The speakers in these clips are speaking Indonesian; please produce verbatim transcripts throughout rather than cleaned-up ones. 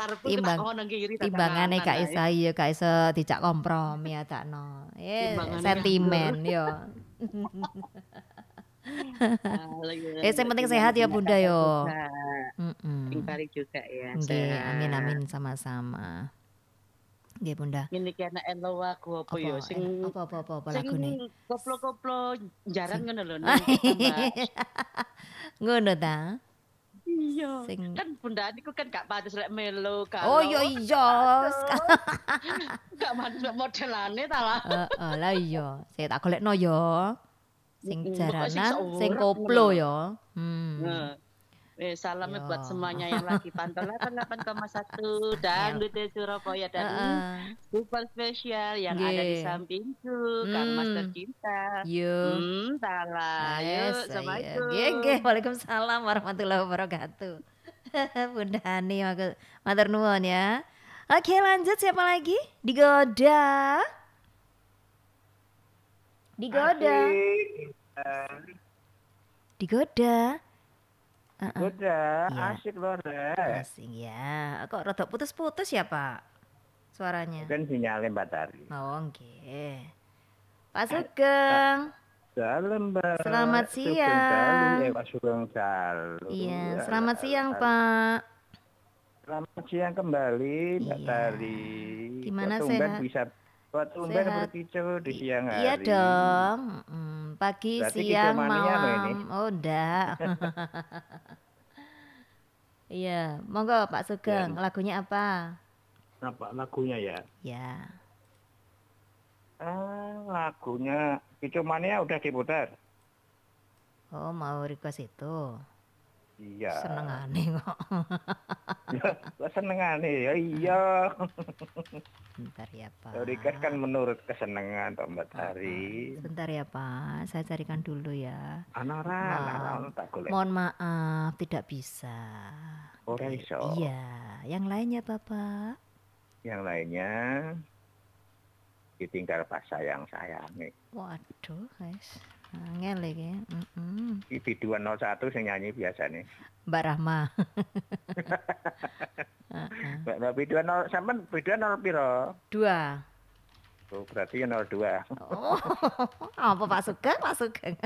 karepku ku tak Timbang kono kiri dadak timbangane kanan gak ae. iso iya gak iso dijak kompromi adakno. Eh Timbangane nganggur. sentimen yo. Halo ya, Eh sing penting sehat ya gimana-gimana Bunda Kakak yo. juga. Mhm. Ingkari juga ya, Nggih, amin sehat. amin sama-sama. Nggih Bunda. Ngene iki enak elo aku apa Apa ya sing enak apa apa apa, apa sing lagune? koplo-koplo jaran Sing ngono lho ning kita, Mbak. ngono ta? Iya, Sing kan Bunda niku kan gak pantes lek melo oh galau. iya iya. Aduh. Gak pantes lek modelane ta lah. Heeh, lah iya. Saya tak golekno ya. Sing Mhm, pokoknya sing jaranan, sing seurep ngono koplo lho. ya. Hmm. Nah, eh salamnya buat Yo. semuanya yang lagi pantau delapan puluh delapan koma satu Ya. Dangdut Surabaya dan Heeh. super spesial yang ada di Nggih. sampingku, Kang Master Hmm. Cinta. Yo. Hmm, salah. Eh, Yuk, saya nggih nggih. Assalamualaikum. Waalaikumsalam warahmatullahi wabarakatuh. Bunda Hani aku matur nuwun ya. Oke, lanjut siapa lagi? Digoda. Digoda. Asik. Digoda. Heeh. Goda, Iya. asik loh, Rek. Asik ya. Kok rada putus-putus ya, Pak? Suaranya. Kan sinyalnya Mbak Tari. Oh, nggih. Pak Sugeng. Salam, Mbak. Selamat Sugeng Salu, siang. eh Pak Sugeng Salu. Iya, Alah, selamat siang, alah. Pak. Selamat siang kembali, Mbak Iya. Tari. Gimana Kok tumben sehat? bisa Kok tumben Sehat. berkicau di I- siang hari? Iya dong. Mm, pagi, Berarti siang, kicau mania lo ini. malam. Oh, enggak. Iya, monggo Pak Sugeng, Ya, lagunya apa? apa lagunya ya? Ya. Ah, lagunya Kicau Mania udah diputar. Oh, mau request itu. Iya. Senengane kok. Lah senengane ya iya. Bentar ya, Pak. Request kan menurut kesenangan Pak Mbak Tari. Sebentar ya, Pak. Saya carikan dulu ya. Anara, anara Ma- tak golek. Mohon maaf, tidak bisa. Ora Oke, iso. iya, yang lainnya Bapak. Yang lainnya ditinggal pas sayang-sayangi. Waduh, guys. Angel iki. Mm-mm. I B dua nol satu sing nyanyi biasanya. Mbak Rahma. Heeh. Mbak B dua nol sampean B dua nol piro? Dua. Oh, berarti nol dua. Oh, apa Pak Sugeng? Pak Sugeng.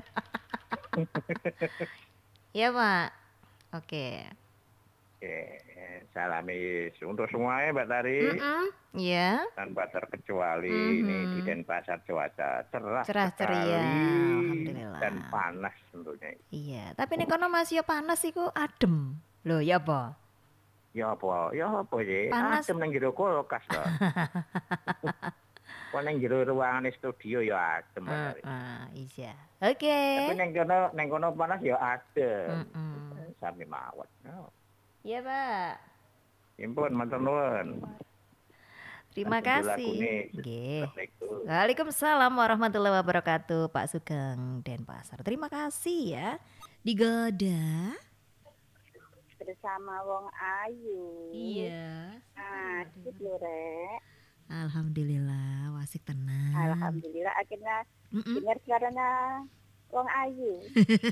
Iya, Pak. Oke. Oke, salami untuk semuanya Mbak Tari. Mm-mm. Iya. Tanpa terkecuali Mhm. ini di Denpasar cuaca cerah, Cerah ceria, sekali alhamdulillah. dan panas tentunya. Iya, tapi nek kono masih panas iku adem. Loh, ya apa? Ya apa? Ya apa sih? Panas. Adem nang jero kulkas to. Kok nang jero ruangan studio ya adem. Mbak Tari. Heeh, iya. Oke. Tapi neng kono neng kono panas ya adem. Mm-mm. Sami mawon. Oh. Iya, Pak. Impun matur nuwun. Terima Tunggu kasih. lagune. Nggih. Assalamualaikum. Waalaikumsalam warahmatullahi wabarakatuh, Pak Sugeng Denpasar. Terima kasih ya. Digoda. Bersama wong ayu. Iya. Asik lho, Rek. Alhamdulillah, wasik tenang. Alhamdulillah akhirnya Mm-mm. dengar suaranya wong ayu.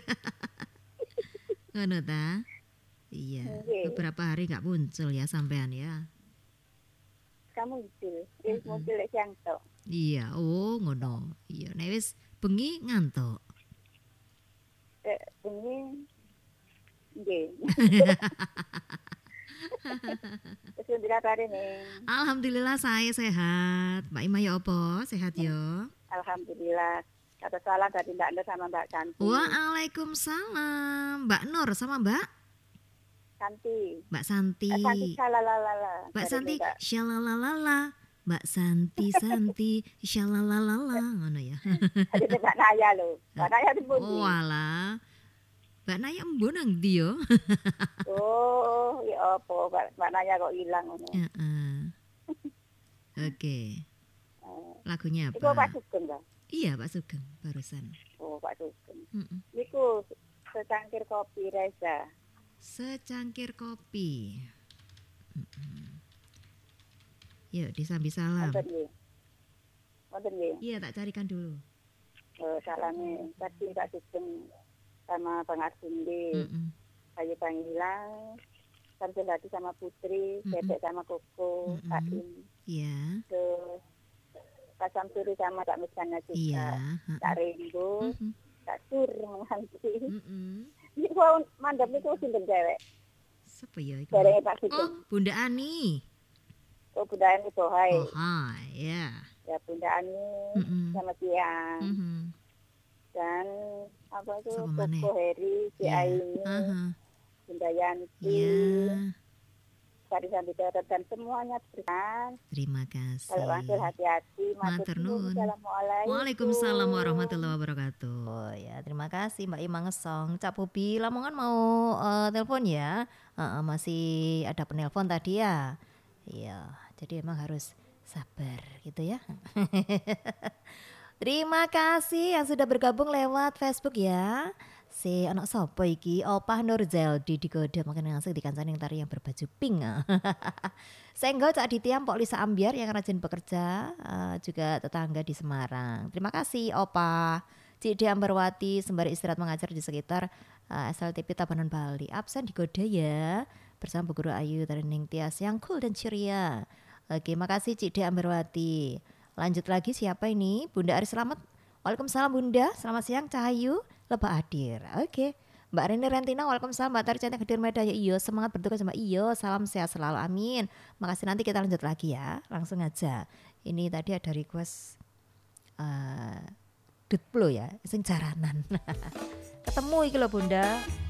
Ngono ta? Iya. Nggih. Beberapa hari nggak muncul ya sampean ya. Kamu muncul, wis muncul lek siang tok. Iya, oh ngono. Iya, nek wis bengi ngantuk. Eh, bengi nggih. Wis dirapare ning. Alhamdulillah saya sehat. Mbak Ima ya apa? Sehat ya? Alhamdulillah. Kata salam dari Mbak Nur sama Mbak Santi. Waalaikumsalam. Mbak Nur sama Mbak Santi. Mbak Santi. Eh, Santi salalalala. Mbak Dari Santi Mbak. syalalalala. Mbak Santi Santi syalalalala ngono ya. Ada Mbak Naya lho. Mbak Naya di pundi? Oh alah. Mbak Naya embun nang ndi yo? Oh, ya apa Mbak Mbak Naya kok ilang ngono. Heeh. Oke. Eh, Lagunya Iku Pak apa? Sugeng, Mbak. Iya Pak Sugeng barusan. Oh, Pak Sugeng. Mm-mm. Niku secangkir kopi Reza. Secangkir kopi. Mm-mm. Yuk disambi salam. Wonten nggih. Wonten nggih. Iya tak carikan dulu. Oh, salame tadi Pak Sugeng sama Bang Arjundi, Mm-mm. Bayu Pangilang, Samsulati sama Putri, Mm-mm. Bebek sama Koko, Kak Mm-mm. Im, Iya. terus Kak Samsuri sama Kak Miskana Iya. juga, Heeh. Kak Rainbow, Mhm. Kak Sur menganti. Mm-mm. Ini kau mandap niku sinten cewek, Siapa ya iki? derenge Pak Oh, Sugeng. Bunda Ani. Oh Bunda Ani Bohai, Oh, hai. Ya. ya Bunda Ani Mm-mm. sama Siang, Mhm. dan apa itu Siapa maneh? Koko Heri, Si Ya. Aini, Aha. Bunda Yanti, Iya. Sari Sambidara dan semuanya berikan. Terima Kalau mantul kasih. hati-hati. Matur nuwun. Assalamualaikum. Waalaikumsalam warahmatullahi wabarakatuh. Oh ya, terima kasih Mbak Ima Ngesong. Cak Bobi Lamongan mau eh, telepon ya. Eh, eh, masih ada penelpon tadi ya. Iya, jadi emang harus sabar gitu ya. Terima kasih yang sudah bergabung lewat Facebook ya. Si anak sopo iki Opah Nur Zeldi di kode makin ngasih di kancane yang tari yang berbaju pink. Senggol Cak Aditya Mpok Lisa Ambiar yang rajin bekerja, eh, juga tetangga di Semarang. Terima kasih Opa. Cik Dia Ambarwati sembari istirahat mengajar di sekitar eh, S L T P Tabanan Bali. Absen di kode ya. Bersama Bu Guru Ayu Tarening Tias yang cool dan ceria. Oke, makasih Cik Dia Ambarwati. Lanjut lagi siapa ini? Bunda Ari Selamat. Waalaikumsalam Bunda. Selamat siang Cahayu Lebak Hadir. Oke. Mbak Reni Rentina, waalaikumsalam. Mbak Tari Cantik Hadir Medaya. Iyo, semangat bertugas sama iyo. Salam sehat selalu, amin. Makasih, nanti kita lanjut lagi ya. Langsung aja. Ini tadi ada request uh, Dutplo ya, sing jaranan. Ketemu iki lho Bunda.